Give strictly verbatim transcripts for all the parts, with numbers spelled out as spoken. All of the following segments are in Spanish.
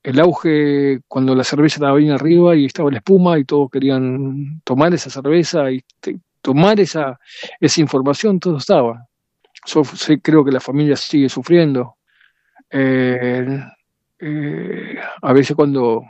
el auge cuando la cerveza estaba bien arriba y estaba la espuma y todos querían tomar esa cerveza y te- tomar esa, esa información, todo estaba. Yo sé- creo que la familia sigue sufriendo. Eh, eh, a veces cuando,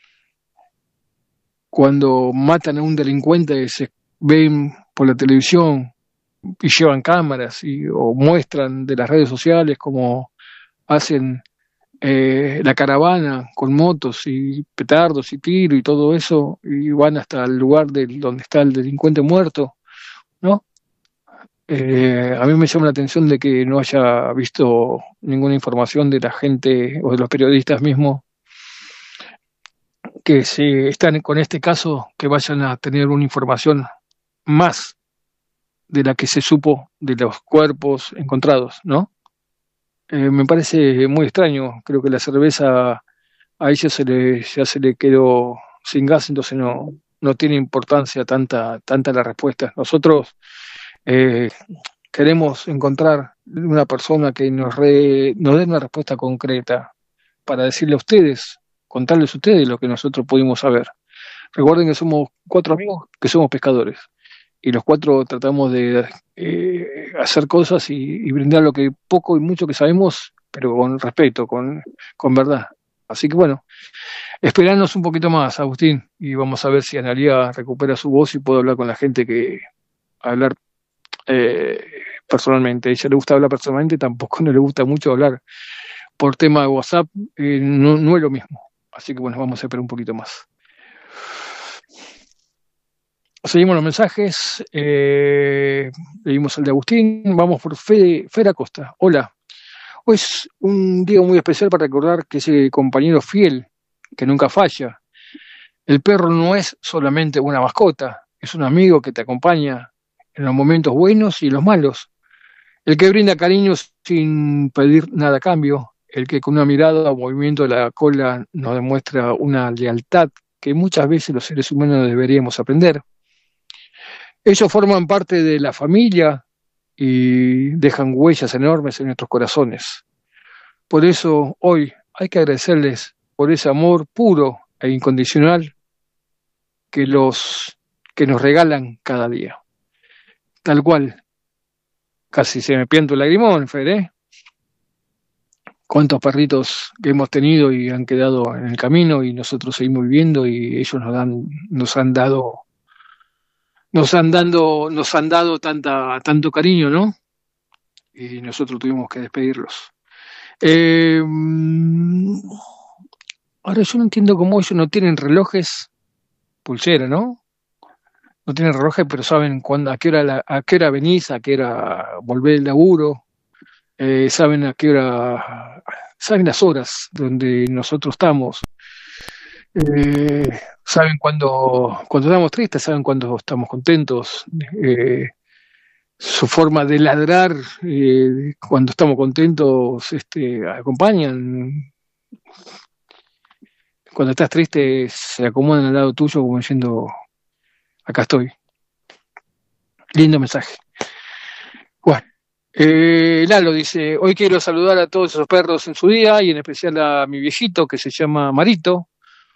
cuando matan a un delincuente se ven por la televisión y llevan cámaras y, o muestran de las redes sociales cómo hacen eh, la caravana con motos y petardos y tiro y todo eso, y van hasta el lugar del, donde está el delincuente muerto, ¿no? Eh, a mí me llama la atención de que no haya visto ninguna información de la gente o de los periodistas mismos que si están con este caso, que vayan a tener una información más de la que se supo de los cuerpos encontrados, ¿no? Eh, me parece muy extraño, creo que la cerveza a ella se le, ya se le quedó sin gas, entonces no, no tiene importancia tanta, tanta la respuesta. Nosotros eh, queremos encontrar una persona que nos, re- nos dé una respuesta concreta para decirle a ustedes, contarles a ustedes lo que nosotros pudimos saber. Recuerden que somos cuatro amigos que somos pescadores y los cuatro tratamos de eh, hacer cosas y, y brindar lo que poco y mucho que sabemos, pero con respeto, con, con verdad. Así que bueno, esperanos un poquito más, Agustín, y vamos a ver si Analia recupera su voz y puede hablar con la gente que hablar eh, personalmente. A ella le gusta hablar personalmente, tampoco no le gusta mucho hablar por tema de WhatsApp, eh, no, no es lo mismo. Así que bueno, vamos a esperar un poquito más. Seguimos los mensajes. Eh, leímos el de Agustín. Vamos por Fede, Fede Acosta. Hola. Hoy es un día muy especial para recordar que ese compañero fiel, que nunca falla. El perro no es solamente una mascota, es un amigo que te acompaña en los momentos buenos y los malos. El que brinda cariño sin pedir nada a cambio. El que con una mirada o movimiento de la cola nos demuestra una lealtad que muchas veces los seres humanos deberíamos aprender. Ellos forman parte de la familia y dejan huellas enormes en nuestros corazones. Por eso hoy hay que agradecerles por ese amor puro e incondicional que los que nos regalan cada día. Tal cual. Casi se me pianta el lagrimón, Fer, ¿eh? Cuántos perritos que hemos tenido y han quedado en el camino y nosotros seguimos viviendo y ellos nos dan, nos han dado, nos han dado, nos han dado tanta, tanto cariño, ¿no? Y nosotros tuvimos que despedirlos. Eh, ahora yo no entiendo cómo ellos no tienen relojes, pulsera, ¿no? No tienen relojes, pero saben cuándo, a qué hora, la, a qué hora venís, a qué hora volver el laburo, eh, saben a qué hora, saben las horas donde nosotros estamos, eh, saben cuando, cuando estamos tristes, saben cuando estamos contentos, eh, su forma de ladrar eh, cuando estamos contentos este, acompañan. Cuando estás triste se acomodan al lado tuyo como diciendo, acá estoy. Lindo mensaje. Bueno, eh, Lalo dice, hoy quiero saludar a todos esos perros en su día y en especial a mi viejito que se llama Marito,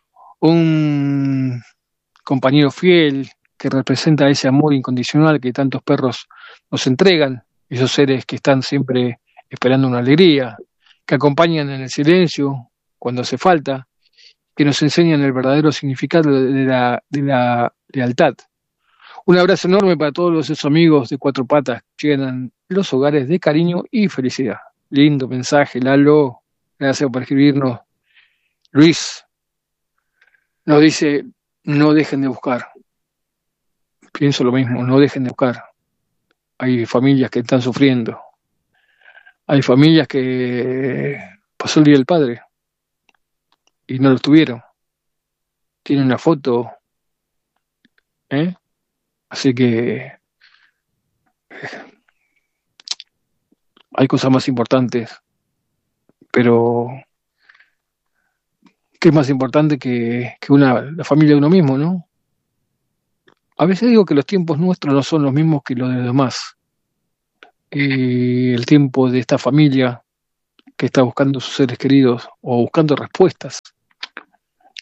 un compañero fiel que representa ese amor incondicional que tantos perros nos entregan, esos seres que están siempre esperando una alegría, que acompañan en el silencio cuando hace falta, que nos enseñan el verdadero significado de la, de la lealtad. Un abrazo enorme para todos esos amigos de Cuatro Patas que llenan los hogares de cariño y felicidad. Lindo mensaje, Lalo. Gracias por escribirnos. Luis nos dice, no dejen de buscar. Pienso lo mismo, no dejen de buscar. Hay familias que están sufriendo. Hay familias que pasó el Día del Padre y no lo tuvieron. Tienen una foto, ¿eh? Así que hay cosas más importantes, pero ¿qué es más importante que, que una, la familia de uno mismo, ¿no? A veces digo que los tiempos nuestros no son los mismos que los de los demás. Y el tiempo de esta familia que está buscando sus seres queridos o buscando respuestas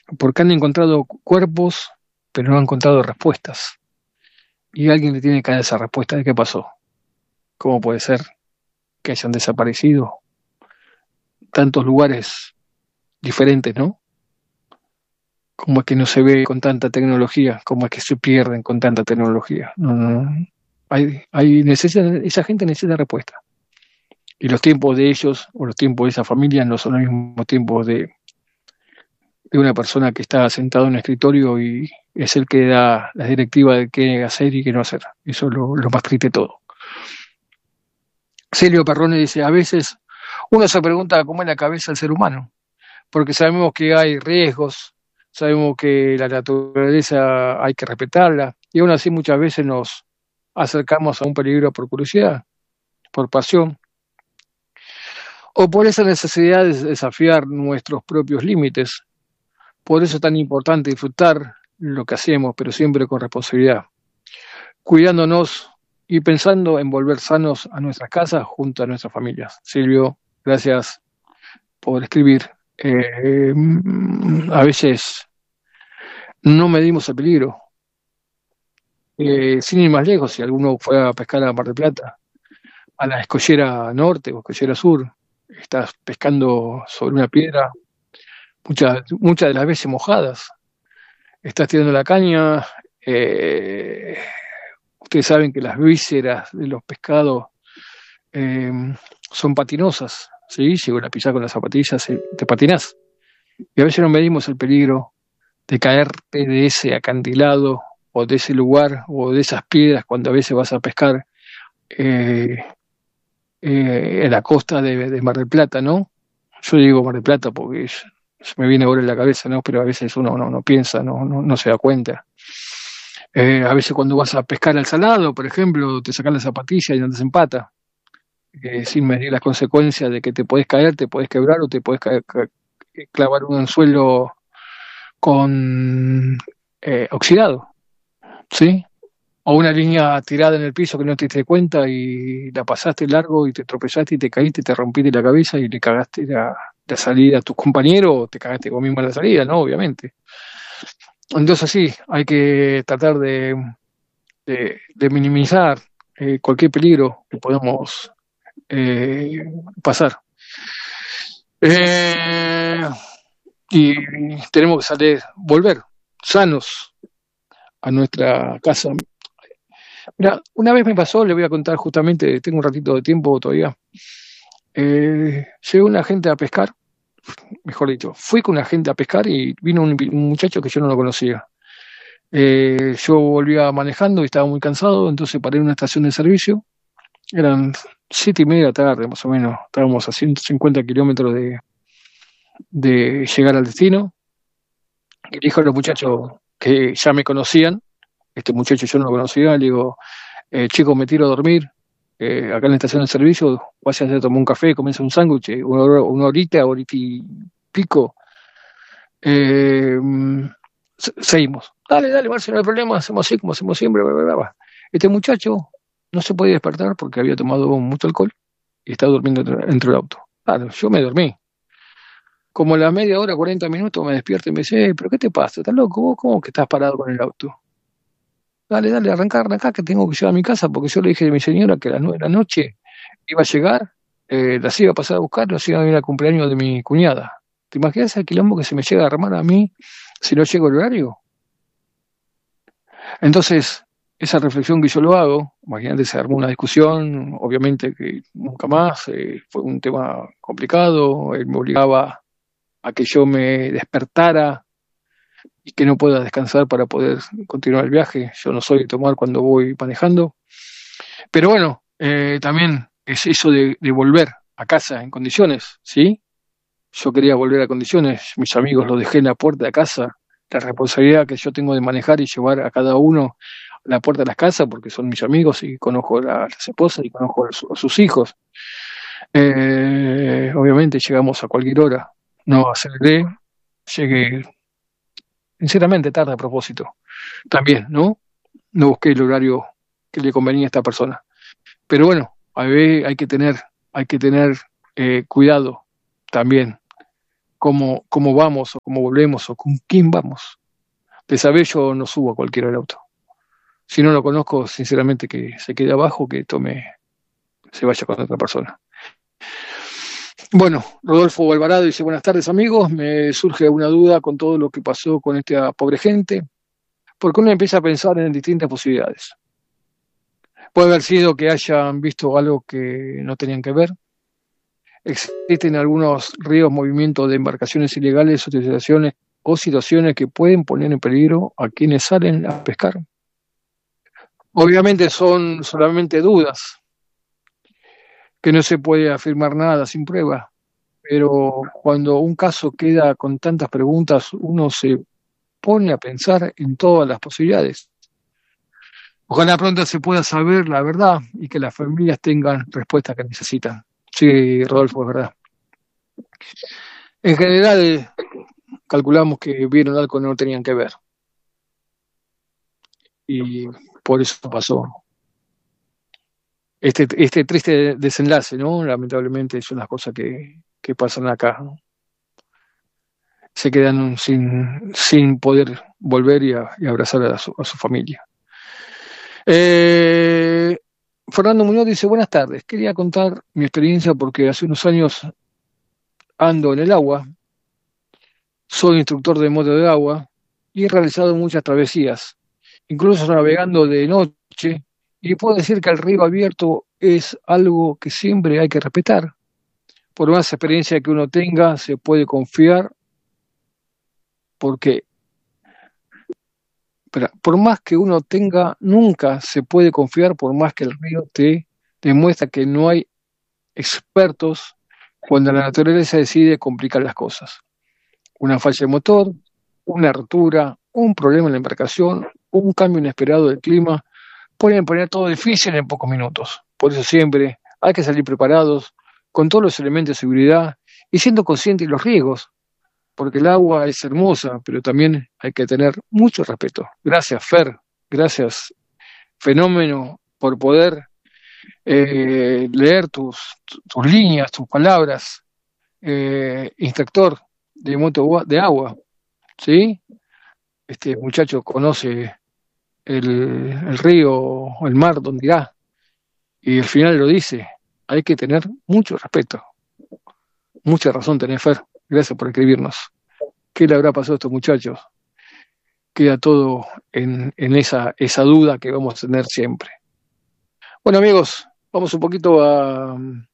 porque han encontrado cuerpos, pero no han encontrado respuestas. Y alguien le tiene que dar esa respuesta de qué pasó. ¿Cómo puede ser que hayan desaparecido tantos lugares diferentes, ¿no? ¿Cómo es que no se ve con tanta tecnología? ¿Cómo es que se pierden con tanta tecnología? No, no, no. Hay, hay necesita, esa gente necesita respuesta. Y los tiempos de ellos o los tiempos de esa familia no son los mismos tiempos de, de una persona que está sentado en un escritorio y es el que da las directivas de qué hacer y qué no hacer. Eso es lo, lo más triste de todo. Celio Perrone dice, a veces uno se pregunta cómo es la cabeza del ser humano, porque sabemos que hay riesgos, sabemos que la naturaleza hay que respetarla, y aún así muchas veces nos acercamos a un peligro por curiosidad, por pasión, o por esa necesidad de desafiar nuestros propios límites. Por eso es tan importante disfrutar lo que hacemos, pero siempre con responsabilidad, cuidándonos y pensando en volver sanos a nuestras casas junto a nuestras familias. Silvio, gracias por escribir. Eh, a veces no medimos el peligro. Eh, sin ir más lejos, si alguno fue a pescar a Mar del Plata, a la escollera norte o escollera sur, estás pescando sobre una piedra, muchas, muchas de las veces mojadas, estás tirando la caña, eh, ustedes saben que las vísceras de los pescados eh, son patinosas, ¿sí? Si la pisás con las zapatillas, te patinás. Y a veces no medimos el peligro de caerte de ese acantilado o de ese lugar o de esas piedras cuando a veces vas a pescar eh, eh, en la costa de, de Mar del Plata, ¿no? Yo digo Mar del Plata porque es, se me viene ahora en la cabeza, ¿no? Pero a veces uno no, no piensa, no, no, no se da cuenta. Eh, a veces cuando vas a pescar al salado, por ejemplo, te sacan la zapatilla y andas en pata, eh, sin medir las consecuencias de que te podés caer, te podés quebrar o te podés caer, clavar un anzuelo con eh, oxidado, ¿sí? O una línea tirada en el piso que no te diste cuenta y la pasaste largo y te tropezaste y te caíste, te rompiste la cabeza y le cagaste la, la salida a tus compañeros o te cagaste vos mismo la salida, ¿no? Obviamente. Entonces sí, hay que tratar de, de, de minimizar eh, cualquier peligro que podamos eh, pasar. Eh, y tenemos que salir, volver sanos a nuestra casa. Mira, una vez me pasó, le voy a contar justamente, tengo un ratito de tiempo todavía. Eh, llegó una gente a pescar, mejor dicho, fui con una gente a pescar y vino un, un muchacho que yo no lo conocía. Eh, yo volvía manejando y estaba muy cansado, entonces paré en una estación de servicio. Eran siete y media de la tarde, más o menos. Estábamos a ciento cincuenta kilómetros de, de llegar al destino. Y le dijo a los muchachos que ya me conocían, este muchacho yo no lo conocía, le digo, eh, chicos, me tiro a dormir, eh, acá en la estación de servicio, vayan a tomar un café, comienza un sándwich, una, hora, una horita, horita y pico. Eh, seguimos. Dale, dale, Marcio, no hay problema, hacemos así como hacemos siempre. Bla, bla, bla. Este muchacho no se podía despertar porque había tomado mucho alcohol y estaba durmiendo dentro del auto. Claro, yo me dormí. Como a la media hora, cuarenta minutos, me despierto y me dice, ¿pero qué te pasa? ¿Estás loco? ¿Vos cómo que estás parado con el auto? Dale, dale, arrancar, arrancar, que tengo que llegar a mi casa, porque yo le dije a mi señora que a las nueve de la noche iba a llegar, eh, las iba a pasar a buscar, las iba a ir al cumpleaños de mi cuñada. ¿Te imaginas el quilombo que se me llega a armar a mí si no llego al horario? Entonces, esa reflexión que yo lo hago, imagínate, se armó una discusión, obviamente que nunca más, eh, fue un tema complicado, él me obligaba a que yo me despertara y que no pueda descansar para poder continuar el viaje. Yo no soy de tomar cuando voy manejando. Pero bueno, eh, también es eso de, de volver a casa en condiciones, ¿sí? Yo quería volver a condiciones, mis amigos los dejé en la puerta de casa, la responsabilidad que yo tengo de manejar y llevar a cada uno a la puerta de las casas, porque son mis amigos y conozco a las esposas y conozco a, su, a sus hijos. Eh, obviamente llegamos a cualquier hora, no aceleré, llegué sinceramente tarde a propósito, también, ¿no? No busqué el horario que le convenía a esta persona. Pero bueno, hay, hay que tener, hay que tener eh, cuidado también cómo, cómo vamos o cómo volvemos o con quién vamos. De saber yo no subo a cualquiera del auto. Si no lo conozco, sinceramente que se quede abajo, que tome, se vaya con otra persona. Bueno, Rodolfo Alvarado dice, buenas tardes amigos, me surge una duda con todo lo que pasó con esta pobre gente, porque uno empieza a pensar en distintas posibilidades. Puede haber sido que hayan visto algo que no tenían que ver. Existen algunos ríos, movimientos de embarcaciones ilegales, utilizaciones o situaciones que pueden poner en peligro a quienes salen a pescar. Obviamente son solamente dudas, que no se puede afirmar nada sin prueba, pero cuando un caso queda con tantas preguntas, uno se pone a pensar en todas las posibilidades. Ojalá pronto se pueda saber la verdad y que las familias tengan respuestas que necesitan. Sí, Rodolfo, es verdad. En general, calculamos que vieron algo que no tenían que ver. Y por eso pasó este, este triste desenlace, ¿no? Lamentablemente son las cosas que, que pasan acá. Se quedan sin, sin poder volver y, a, y abrazar a su, a su familia. Eh, Fernando Muñoz dice, buenas tardes, quería contar mi experiencia porque hace unos años ando en el agua, soy instructor de moto de agua y he realizado muchas travesías, incluso navegando de noche, y puedo decir que el río abierto es algo que siempre hay que respetar. Por más experiencia que uno tenga, se puede confiar, porque pero por más que uno tenga, nunca se puede confiar, por más que el río te demuestra que no hay expertos cuando la naturaleza decide complicar las cosas. Una falla de motor, una rotura, un problema en la embarcación, un cambio inesperado del clima, pueden poner todo difícil en pocos minutos. Por eso siempre hay que salir preparados, con todos los elementos de seguridad y siendo conscientes de los riesgos, porque el agua es hermosa, pero también hay que tener mucho respeto. Gracias, Fer, gracias, Fenómeno, por poder eh, leer tus, tus líneas, tus palabras, eh, instructor de moto de agua, ¿sí? Este muchacho conoce el, el río, el mar, donde irá, y al final lo dice, hay que tener mucho respeto. Mucha razón tenés, Fer, gracias por escribirnos. ¿Qué le habrá pasado a estos muchachos? Queda todo en, en esa, esa duda que vamos a tener siempre. Bueno, amigos, vamos un poquito a...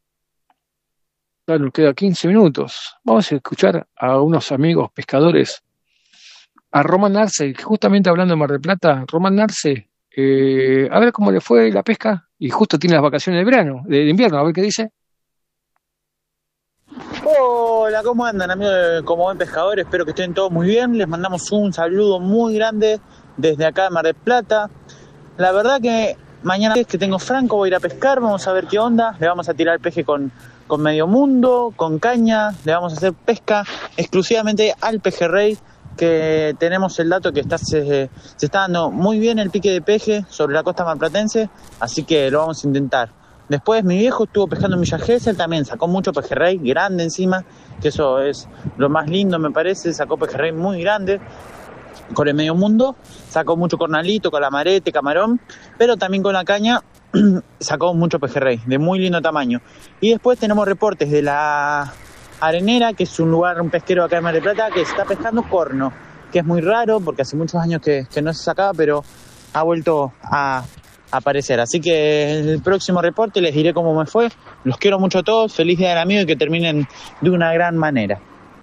Ya nos queda quince minutos. Vamos a escuchar a unos amigos pescadores. A Román Arce, justamente hablando de Mar del Plata. Román Arce, eh, a ver cómo le fue la pesca. Y justo tiene las vacaciones de verano, de invierno, a ver qué dice. Hola, ¿cómo andan, amigos? Como buen pescador, espero que estén todos muy bien. Les mandamos un saludo muy grande desde acá de Mar del Plata. La verdad que mañana es que tengo franco, voy a ir a pescar, vamos a ver qué onda. Le vamos a tirar peje con, con medio mundo, con caña. Le vamos a hacer pesca exclusivamente al pejerrey, que tenemos el dato que está, se, se está dando muy bien el pique de peje sobre la costa marplatense, así que lo vamos a intentar. Después mi viejo estuvo pescando en Villa Gesell, también sacó mucho pejerrey grande encima, que eso es lo más lindo me parece, sacó pejerrey muy grande con el medio mundo, sacó mucho cornalito, calamarete, camarón, pero también con la caña sacó mucho pejerrey de muy lindo tamaño. Y después tenemos reportes de la Arenera, que es un lugar, un pesquero acá en Mar del Plata, que se está pescando corno, que es muy raro porque hace muchos años que, que no se sacaba, pero ha vuelto a aparecer. Así que el próximo reporte les diré cómo me fue. Los quiero mucho a todos, feliz día del amigo y que terminen de una gran manera.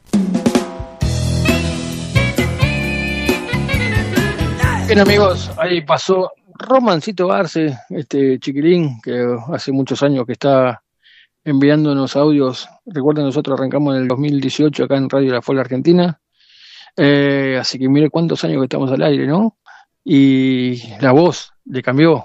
Bien, amigos, ahí pasó Romancito Arce, este chiquilín que hace muchos años que está enviándonos audios. Recuerden, nosotros arrancamos en el dos mil dieciocho acá en Radio La Fola Argentina, eh, así que mire cuántos años que estamos al aire, ¿no? Y la voz le cambió.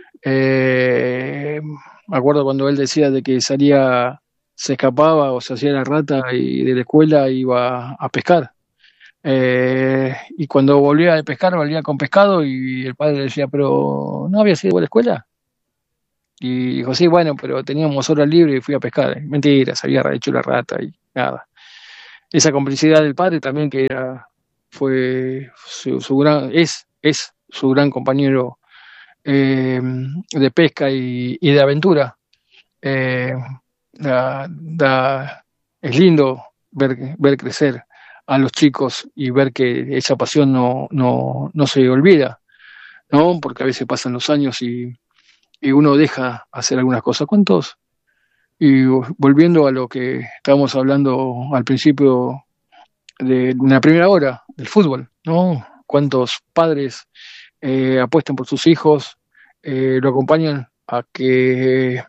Eh, me acuerdo cuando él decía de que salía, se escapaba o se hacía la rata y de la escuela iba a pescar. Eh, y cuando volvía de pescar, volvía con pescado y el padre le decía, pero ¿no había ido a la escuela? Y dijo, sí, bueno, pero teníamos horas libres y fui a pescar. Mentira, se había hecho la rata y nada. esa complicidad del padre también, que era, fue su, su gran, es, es su gran compañero eh, de pesca y, y de aventura. Eh, da, da, es lindo ver, ver crecer a los chicos y ver que esa pasión no, no, no se olvida, ¿no? Porque a veces pasan los años y, y uno deja hacer algunas cosas. ¿Cuántos? Y volviendo a lo que estábamos hablando al principio de una primera hora del fútbol, ¿no? ¿Cuántos padres eh, apuestan por sus hijos, eh, lo acompañan a que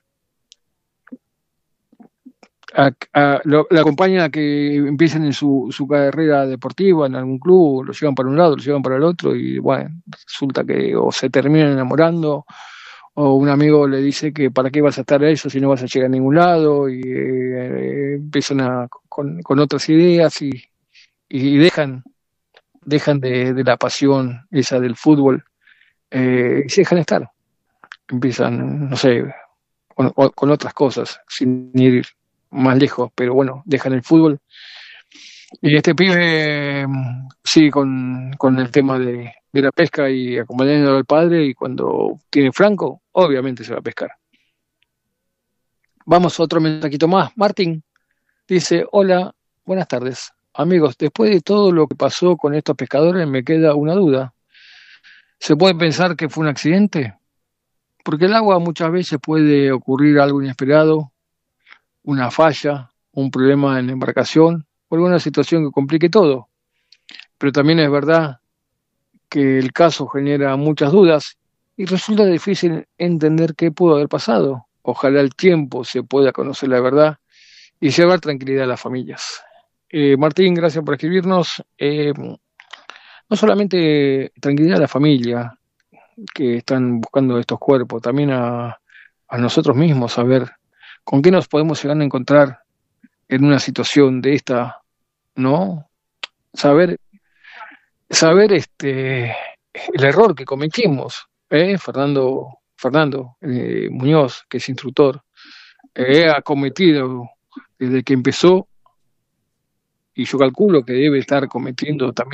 a, a, lo, lo acompañan a que empiecen en su, su carrera deportiva en algún club, lo llevan para un lado, lo llevan para el otro y bueno, resulta que o se terminan enamorando o un amigo le dice que para qué vas a estar a eso si no vas a llegar a ningún lado y eh, empiezan a, con, con otras ideas y, y dejan dejan de, de la pasión esa del fútbol eh, y se dejan estar, empiezan, no sé, con, con otras cosas, sin ir más lejos, pero bueno, dejan el fútbol. Y este pibe sigue con, con el tema de, de la pesca y acompañando al padre, y cuando tiene Franco, obviamente se va a pescar. Vamos a otro mensajito más. Martín dice, hola, buenas tardes. Amigos, después de todo lo que pasó con estos pescadores me queda una duda. ¿Se puede pensar que fue un accidente? Porque el agua muchas veces puede ocurrir algo inesperado, una falla, un problema en la embarcación o alguna situación que complique todo. Pero también es verdad que el caso genera muchas dudas y resulta difícil entender qué pudo haber pasado. Ojalá el tiempo se pueda conocer la verdad y llevar tranquilidad a las familias. Eh, Martín, gracias por escribirnos. Eh, no solamente tranquilidad a la familia que están buscando estos cuerpos, también a, a nosotros mismos, a ver con qué nos podemos llegar a encontrar en una situación de esta, ¿no? Saber, saber este el error que cometimos, ¿eh? Fernando, Fernando eh, Muñoz, que es instructor, eh, ha cometido desde que empezó, y yo calculo que debe estar cometiendo también